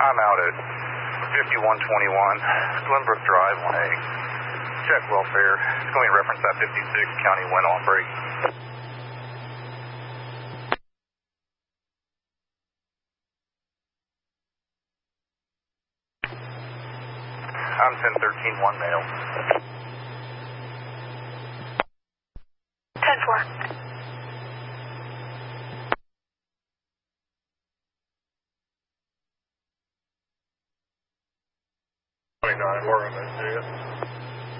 I'm out at 5121 Glenbrook Drive on a check welfare. It's going to reference that 56 county went off break. I'm 1013-1 male. 10-4. 29, we're going to do it.